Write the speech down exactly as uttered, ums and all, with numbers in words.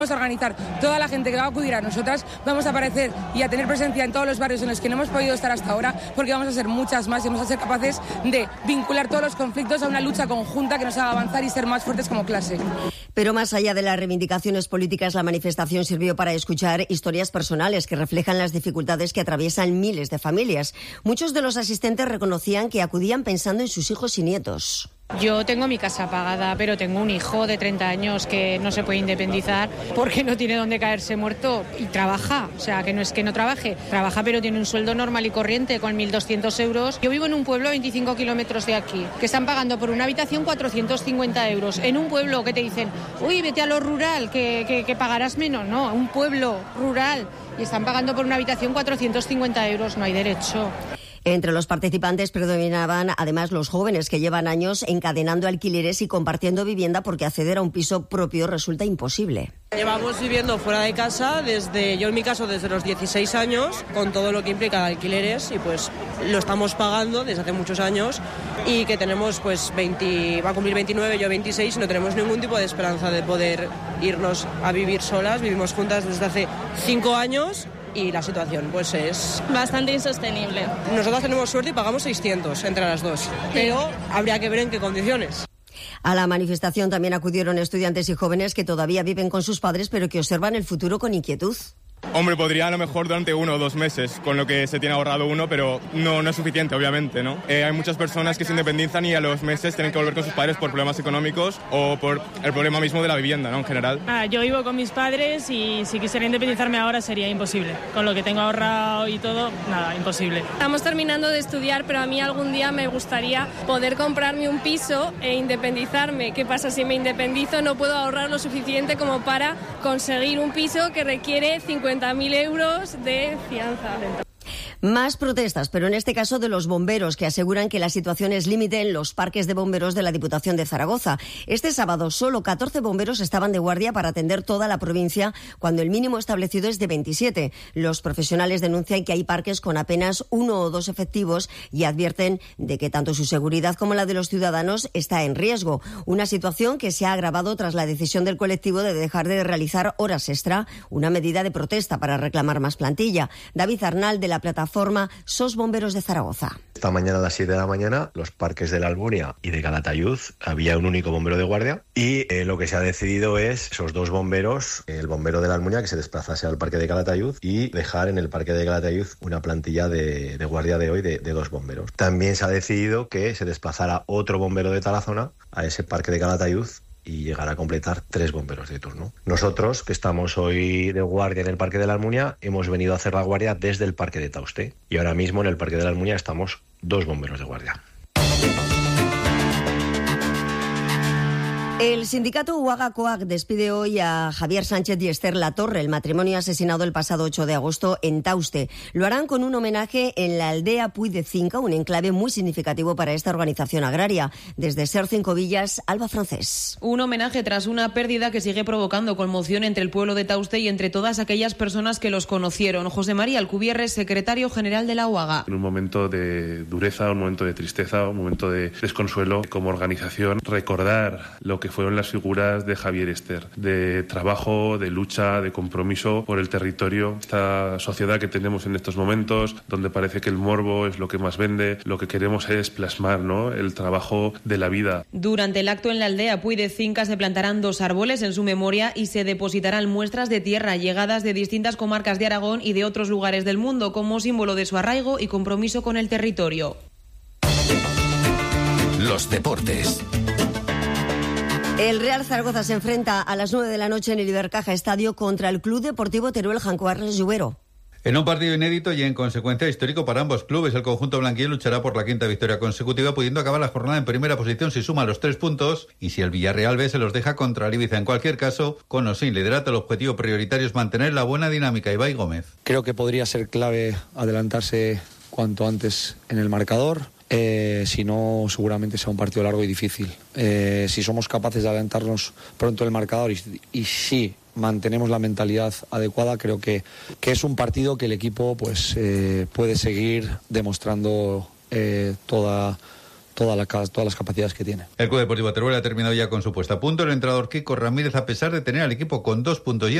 Vamos a organizar toda la gente que va a acudir a nosotras, vamos a aparecer y a tener presencia en todos los barrios en los que no hemos podido estar hasta ahora, porque vamos a ser muchas más y vamos a ser capaces de vincular todos los conflictos a una lucha conjunta que nos haga avanzar y ser más fuertes como clase. Pero más allá de las reivindicaciones políticas, la manifestación sirvió para escuchar historias personales que reflejan las dificultades que atraviesan miles de familias. Muchos de los asistentes reconocían que acudían pensando en sus hijos y nietos. Yo tengo mi casa pagada, pero tengo un hijo de treinta años que no se puede independizar porque no tiene dónde caerse muerto y trabaja. O sea, que no es que no trabaje, trabaja pero tiene un sueldo normal y corriente con mil doscientos euros. Yo vivo en un pueblo a veinticinco kilómetros de aquí, que están pagando por una habitación cuatrocientos cincuenta euros. En un pueblo que te dicen, uy, vete a lo rural, que, que, que pagarás menos. No, un pueblo rural y están pagando por una habitación cuatrocientos cincuenta euros, no hay derecho. Entre los participantes predominaban además los jóvenes que llevan años encadenando alquileres y compartiendo vivienda porque acceder a un piso propio resulta imposible. Llevamos viviendo fuera de casa desde, yo en mi caso, desde los dieciséis años, con todo lo que implica alquileres, y pues lo estamos pagando desde hace muchos años y que tenemos pues veinte, va a cumplir veintinueve, yo veintiséis, y no tenemos ningún tipo de esperanza de poder irnos a vivir solas. Vivimos juntas desde hace cinco años. Y la situación pues es bastante insostenible. Nosotras tenemos suerte y pagamos seiscientos entre las dos, pero habría que ver en qué condiciones. A la manifestación también acudieron estudiantes y jóvenes que todavía viven con sus padres pero que observan el futuro con inquietud. Hombre, podría a lo mejor durante uno o dos meses, con lo que se tiene ahorrado uno, pero no, no es suficiente, obviamente, ¿no? Eh, hay muchas personas que se independizan y a los meses tienen que volver con sus padres por problemas económicos o por el problema mismo de la vivienda, ¿no? En general. Ah, yo vivo con mis padres y si quisiera independizarme ahora sería imposible. Con lo que tengo ahorrado y todo, nada, imposible. Estamos terminando de estudiar, pero a mí algún día me gustaría poder comprarme un piso e independizarme. ¿Qué pasa si me independizo? No puedo ahorrar lo suficiente como para conseguir un piso que requiere cincuenta mil euros de fianza. Más protestas, pero en este caso de los bomberos, que aseguran que la situación es límite en los parques de bomberos de la Diputación de Zaragoza. Este sábado solo catorce bomberos estaban de guardia para atender toda la provincia, cuando el mínimo establecido es de veintisiete. Los profesionales denuncian que hay parques con apenas uno o dos efectivos y advierten de que tanto su seguridad como la de los ciudadanos está en riesgo. Una situación que se ha agravado tras la decisión del colectivo de dejar de realizar horas extra, una medida de protesta para reclamar más plantilla. David Arnal, de la plataforma Forma S O S Bomberos de Zaragoza. Esta mañana a las siete de la mañana, los parques de la Alburia y de Calatayud había un único bombero de guardia y eh, lo que se ha decidido es esos dos bomberos, el bombero de la Alburia que se desplazase al parque de Calatayud y dejar en el parque de Calatayud una plantilla de, de guardia de hoy de, de dos bomberos. También se ha decidido que se desplazara otro bombero de Tarazona a ese parque de Calatayud y llegar a completar tres bomberos de turno. Nosotros, que estamos hoy de guardia en el Parque de la Almunia, hemos venido a hacer la guardia desde el Parque de Tauste y ahora mismo en el Parque de la Almunia estamos dos bomberos de guardia. El sindicato Uaga Coag despide hoy a Javier Sánchez y Esther Latorre, el matrimonio asesinado el pasado ocho de agosto en Tauste. Lo harán con un homenaje en la aldea Puy de Cinca, un enclave muy significativo para esta organización agraria. Desde Ser Cinco Villas, Alba Francés. Un homenaje tras una pérdida que sigue provocando conmoción entre el pueblo de Tauste y entre todas aquellas personas que los conocieron. José María Alcubierre, secretario general de la Uaga. En un momento de dureza, un momento de tristeza, un momento de desconsuelo, como organización, recordar lo que fueron las figuras de Javier y Esther, de trabajo, de lucha, de compromiso por el territorio. Esta sociedad que tenemos en estos momentos, donde parece que el morbo es lo que más vende, lo que queremos es plasmar, ¿no?, el trabajo de la vida. Durante el acto en la aldea Puy de Cinca se plantarán dos árboles en su memoria y se depositarán muestras de tierra llegadas de distintas comarcas de Aragón y de otros lugares del mundo como símbolo de su arraigo y compromiso con el territorio. Los deportes. El Real Zaragoza se enfrenta a las nueve de la noche en el Ibercaja Estadio contra el Club Deportivo Teruel Janco Carles Lluvero. En un partido inédito y en consecuencia histórico para ambos clubes, el conjunto blanquillo luchará por la quinta victoria consecutiva, pudiendo acabar la jornada en primera posición si suma los tres puntos y si el Villarreal B se los deja contra el Ibiza. En cualquier caso, con o sin liderato, el objetivo prioritario es mantener la buena dinámica. Ibai Gómez. Creo que podría ser clave adelantarse cuanto antes en el marcador. Eh, si no, seguramente sea un partido largo y difícil. Eh, si somos capaces de adelantarnos pronto el marcador y, y si mantenemos la mentalidad adecuada, creo que, que es un partido que el equipo pues eh, puede seguir demostrando eh, toda, todas las, todas las capacidades que tiene. El Club Deportivo Teruel ha terminado ya con su puesta a punto. El entrenador Kiko Ramírez, a pesar de tener al equipo con dos puntos y